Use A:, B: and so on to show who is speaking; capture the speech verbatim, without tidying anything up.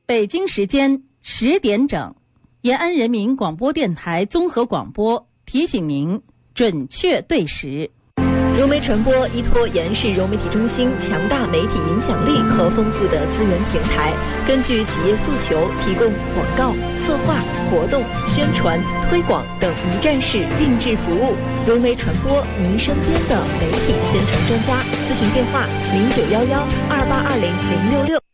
A: 北京时间十点整，延安人民广播电台综合广播提醒您准确对时。
B: 融媒传播依托延安市融媒体中心强大媒体影响力和丰富的资源平台，根据企业诉求，提供广告、策划、活动、宣传、推广等一站式定制服务。融媒传播，您身边的媒体宣传专家。咨询电话：零九幺幺二八二零零六六。